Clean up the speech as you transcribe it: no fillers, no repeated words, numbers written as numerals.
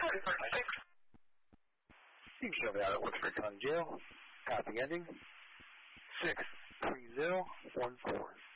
You can show me out at Wilkes-Barre County Jail. Copy ending 63014.